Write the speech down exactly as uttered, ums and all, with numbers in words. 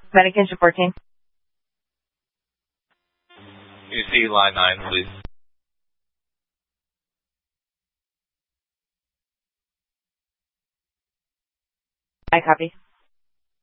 Medic engine fourteen. You see line nine, please. I copy.